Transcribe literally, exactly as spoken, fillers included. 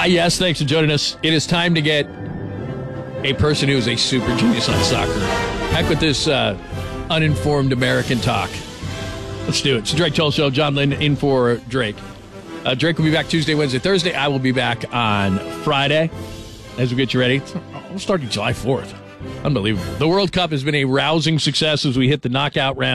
Ah, yes, thanks for joining us. It is time to get a person who is a super genius on soccer. Heck with this uh, uninformed American talk. Let's do it. It's the Drake Toll Show. John Lynn in for Drake. Uh, Drake will be back Tuesday, Wednesday, Thursday. I will be back on Friday as we get you ready. We'll start July fourth. Unbelievable. The World Cup has been a rousing success as we hit the knockout round.